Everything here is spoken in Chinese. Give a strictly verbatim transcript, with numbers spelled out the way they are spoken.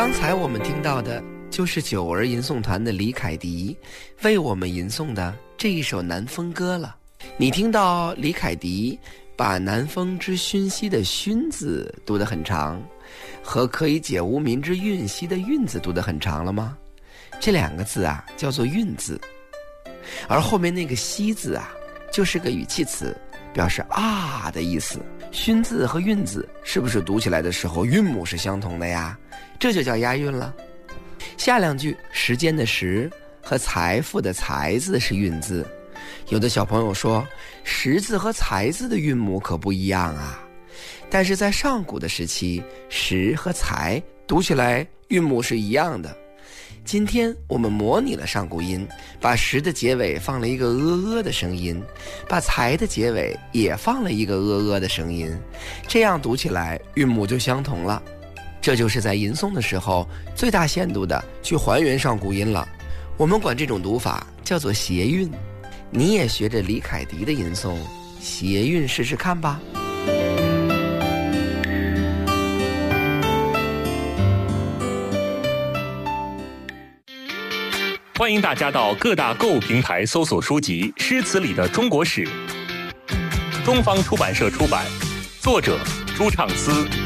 刚才我们听到的就是九儿吟诵团的李凯迪为我们吟诵的这一首南风歌了。你听到李凯迪把南风之熏兮的熏字读得很长，和可以解无民之韵兮的韵字读得很长了吗？这两个字啊叫做韵字，而后面那个兮字啊就是个语气词，表示啊的意思。熏字和韵字是不是读起来的时候韵母是相同的呀？这就叫押韵了。下两句时间的时和财富的财字是韵字，有的小朋友说时字和财字的韵母可不一样啊，但是在上古的时期，时和财读起来韵母是一样的。今天我们模拟了上古音，把时的结尾放了一个呃呃的声音，把财的结尾也放了一个呃呃的声音，这样读起来韵母就相同了。这就是在吟诵的时候最大限度的去还原上古音了。我们管这种读法叫做谐韵。你也学着李凯迪的吟诵谐韵试试看吧。 欢迎大家到各大购物平台搜索书籍《诗词里的中国史》，东方出版社出版，作者朱畅思。